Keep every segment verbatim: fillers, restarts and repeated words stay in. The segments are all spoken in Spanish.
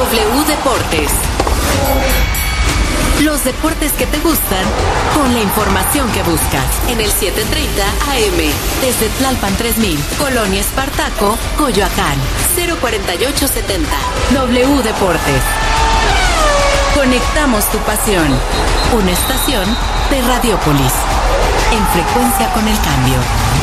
W Deportes. Los deportes que te gustan con la información que buscas en el setecientos treinta A M desde Tlalpan tres mil, Colonia Espartaco, Coyoacán, cero cuarenta y ocho setenta. W Deportes. Conectamos tu pasión. Una estación de Radiopolis. En frecuencia con el cambio.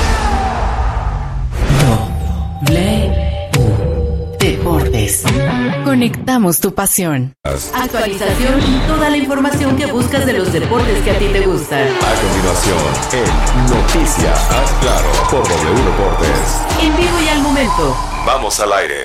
W Deportes. Conectamos tu pasión. Actualización y toda la información que buscas de los deportes que a ti te gustan. A continuación, en Noticias Haz Claro por W Deportes. En vivo y al momento. Vamos al aire.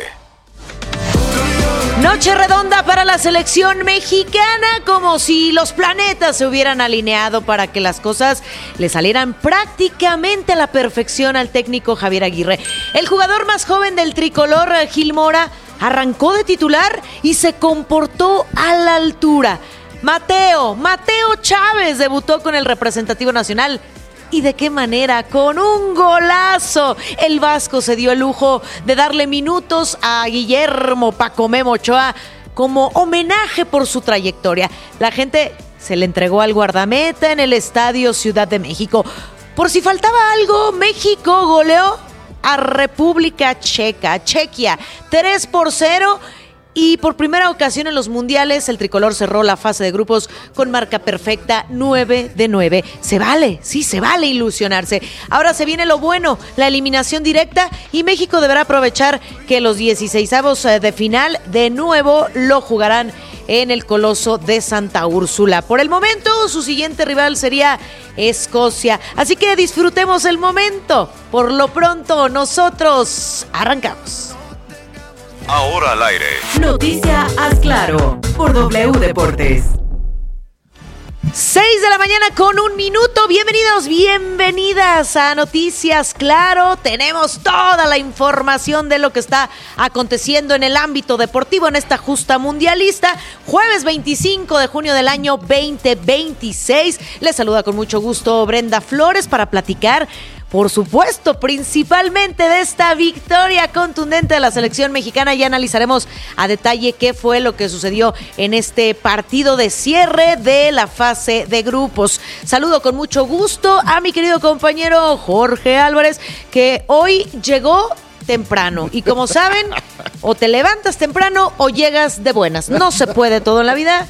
Noche redonda para la selección mexicana, como si los planetas se hubieran alineado para que las cosas le salieran prácticamente a la perfección al técnico Javier Aguirre. El jugador más joven del tricolor, Gil Mora, arrancó de titular y se comportó a la altura. Mateo, Mateo Chávez debutó con el representativo nacional. ¿Y de qué manera? Con un golazo. El vasco se dio el lujo de darle minutos a Guillermo Paco Memo Ochoa como homenaje por su trayectoria. La gente se le entregó al guardameta en el Estadio Ciudad de México. Por si faltaba algo, México goleó a República Checa, Chequia, tres por cero. Y por primera ocasión en los mundiales, el tricolor cerró la fase de grupos con marca perfecta, nueve de nueve. Se vale, sí, se vale ilusionarse. Ahora se viene lo bueno, la eliminación directa, y México deberá aprovechar que los dieciseisavos de final de nuevo lo jugarán en el Coloso de Santa Úrsula. Por el momento, su siguiente rival sería Escocia. Así que disfrutemos el momento. Por lo pronto, nosotros arrancamos. Ahora al aire. Noticia Haz Claro por W Deportes. seis de la mañana con un minuto. Bienvenidos, bienvenidas a Noticias Claro. Tenemos toda la información de lo que está aconteciendo en el ámbito deportivo en esta justa mundialista. Jueves veinticinco de junio del año veinte veintiséis. Les saluda con mucho gusto Brenda Flores para platicar, por supuesto, principalmente de esta victoria contundente de la selección mexicana. Ya analizaremos a detalle qué fue lo que sucedió en este partido de cierre de la fase de grupos. Saludo con mucho gusto a mi querido compañero Jorge Álvarez, que hoy llegó temprano. Y como saben, o te levantas temprano o llegas de buenas. No se puede todo en la vida.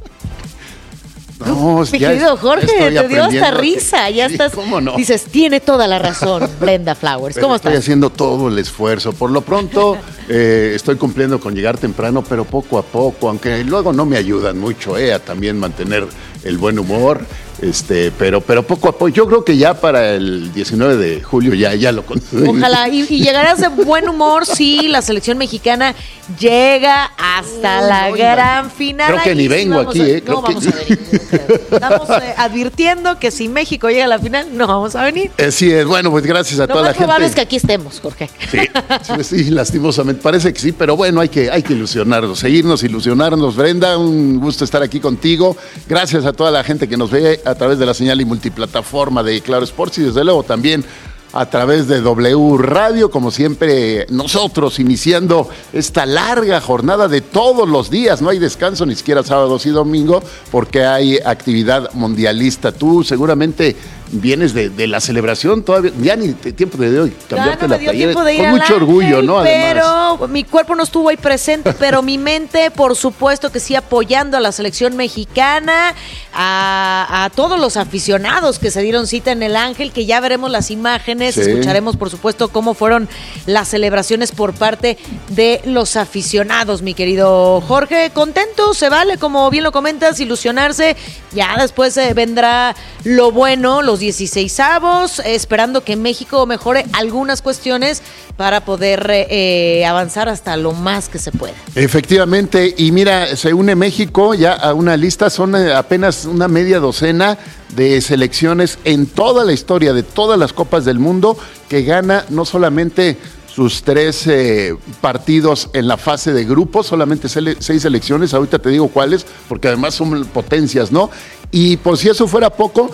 No, mi querido Jorge, te dio hasta risa, ya sí, estás, ¿cómo no? Dices, tiene toda la razón, Brenda Flowers. ¿Cómo estás? Estoy haciendo todo el esfuerzo. Por lo pronto, eh, estoy cumpliendo con llegar temprano, pero poco a poco, aunque luego no me ayudan mucho eh, a también mantener el buen humor. Este, pero, pero poco a poco, yo creo que ya para el diecinueve de julio ya, ya lo conseguí. Ojalá, y, y llegarás de buen humor si la selección mexicana llega hasta no, la no, gran final. Creo que Ahí ni vengo aquí, a, ¿eh? No, creo vamos que... a venir. No Estamos eh, advirtiendo que si México llega a la final, no vamos a venir. Eh, sí, es bueno, pues gracias a Lo toda la gente. Lo más probable es que aquí estemos, Jorge. Sí, sí, sí, lastimosamente, parece que sí, pero bueno, hay que, hay que ilusionarnos, seguirnos, ilusionarnos. Brenda, un gusto estar aquí contigo. Gracias a toda la gente que nos ve a través de la señal y multiplataforma de Claro Sports y desde luego también a través de W Radio, como siempre nosotros iniciando esta larga jornada de todos los días, no hay descanso ni siquiera sábados y domingo porque hay actividad mundialista. Tú seguramente vienes de, de la celebración, todavía ya ni tiempo de hoy cambiarte ya no la playera con mucho ángel, orgullo, ¿no? Pero además, mi cuerpo no estuvo ahí presente, pero mi mente, por supuesto que sí, apoyando a la selección mexicana, a, a todos los aficionados que se dieron cita en el Ángel, que ya veremos las imágenes, sí. Escucharemos, por supuesto, cómo fueron las celebraciones por parte de los aficionados, mi querido Jorge. Contento, se vale, como bien lo comentas, ilusionarse. Ya después eh, vendrá lo bueno, los dieciseisavos, eh, esperando que México mejore algunas cuestiones para poder eh, avanzar hasta lo más que se pueda. Efectivamente, y mira, se une México ya a una lista, son apenas una media docena de selecciones en toda la historia de todas las copas del mundo que gana no solamente sus tres eh, partidos en la fase de grupos, solamente sele- seis selecciones, ahorita te digo cuáles, porque además son potencias, ¿no? Y por si eso fuera poco,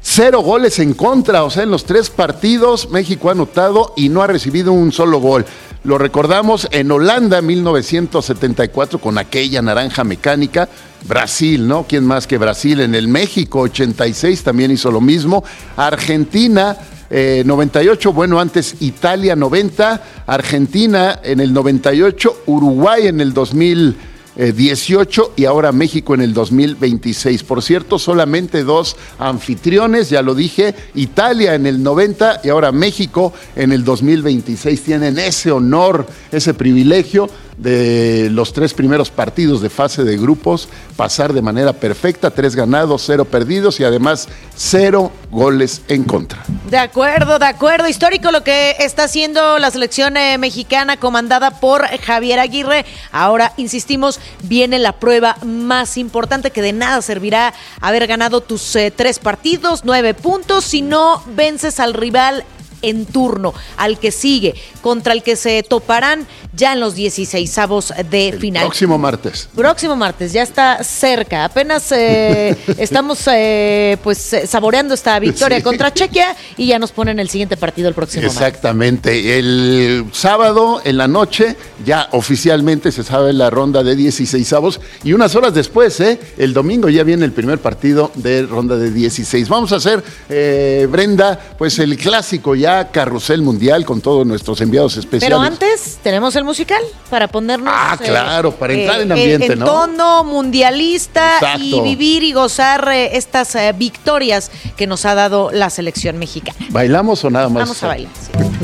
Cero goles en contra, o sea, en los tres partidos México ha anotado y no ha recibido un solo gol. Lo recordamos en Holanda, mil novecientos setenta y cuatro, con aquella naranja mecánica. Brasil, ¿no? ¿Quién más que Brasil? En el México ochenta y seis también hizo lo mismo. Argentina, eh, noventa y ocho, bueno, antes Italia noventa, Argentina en el noventa y ocho, Uruguay en el dos mil dieciocho y ahora México en el dos mil veintiséis. Por cierto, solamente dos anfitriones, ya lo dije, Italia en el noventa y ahora México en el dos mil veintiséis. Tienen ese honor, ese privilegio de los tres primeros partidos de fase de grupos pasar de manera perfecta, tres ganados, cero perdidos y además cero goles en contra. De acuerdo, de acuerdo. Histórico lo que está haciendo la selección eh, mexicana comandada por Javier Aguirre. Ahora, insistimos, viene la prueba más importante, que de nada servirá haber ganado tus eh, tres partidos, nueve puntos, si no vences al rival en turno, al que sigue, contra el que se toparán ya en los dieciseisavos de El final. Próximo martes. Próximo martes, ya está cerca. Apenas eh, estamos eh, pues eh, saboreando esta victoria Sí. contra Chequia y ya nos ponen el siguiente partido el próximo martes. Exactamente. El sábado en la noche ya oficialmente se sabe la ronda de dieciseisavos y unas horas después, ¿eh? el domingo ya viene el primer partido de ronda de dieciséis. Vamos a hacer, eh, Brenda, pues el clásico ya carrusel mundial con todos nuestros enviados especiales. Pero antes tenemos el musical para ponernos Ah, claro, para entrar en eh, ambiente, en ¿no? tono mundialista. Exacto. Y vivir y gozar eh, estas eh, victorias que nos ha dado la selección mexicana. ¿Bailamos o nada más? Vamos a bailar. Sí.